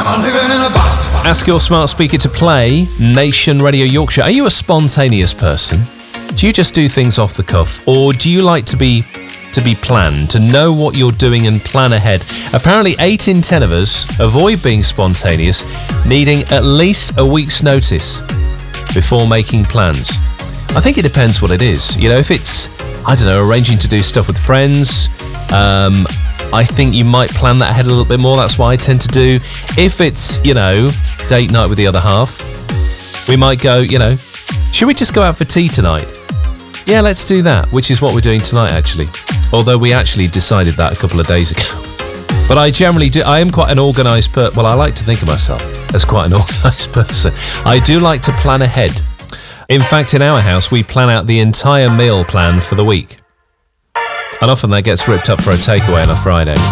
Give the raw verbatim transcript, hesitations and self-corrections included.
I'm living in a box. Ask your smart speaker to play Nation Radio Yorkshire. Are you a spontaneous person? Do you just do things off the cuff? Or do you like to be to be planned, to know what you're doing and plan ahead? Apparently eight in ten of us avoid being spontaneous, needing at least a week's notice before making plans. I think it depends what it is. You know, if it's, I don't know, arranging to do stuff with friends, um, I think you might plan that ahead a little bit more. That's what I tend to do. If it's, you know, date night with the other half, we might go, you know, should we just go out for tea tonight? Yeah, let's do that, which is what we're doing tonight, actually. Although we actually decided that a couple of days ago. But I generally do, I am quite an organised person. Well, I like to think of myself as quite an organised person. I do like to plan ahead. In fact, in our house, we plan out the entire meal plan for the week. And often that gets ripped up for a takeaway on a Friday.